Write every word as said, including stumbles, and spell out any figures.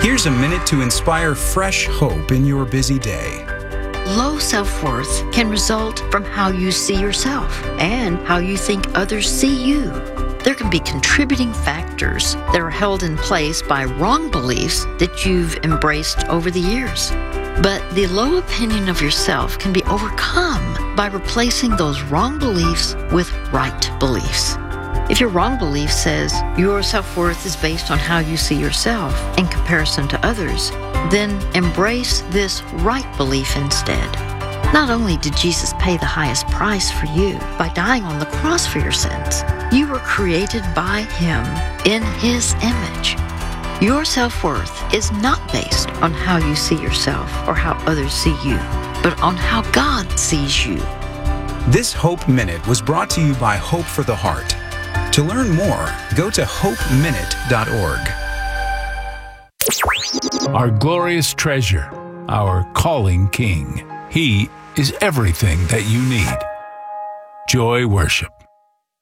Here's a minute to inspire fresh hope in your busy day. Low self-worth can result from how you see yourself and how you think others see you. There can be contributing factors that are held in place by wrong beliefs that you've embraced over the years. But the low opinion of yourself can be overcome by replacing those wrong beliefs with right beliefs. If your wrong belief says your self-worth is based on how you see yourself in comparison to others, then embrace this right belief instead. Not only did Jesus pay the highest price for you by dying on the cross for your sins, you were created by Him in His image. Your self-worth is not based on how you see yourself or how others see you, but on how God sees you. This Hope Minute was brought to you by Hope for the Heart. To learn more, go to hope minute dot org. Our glorious treasure, our calling King. He is everything that you need. Joy Worship.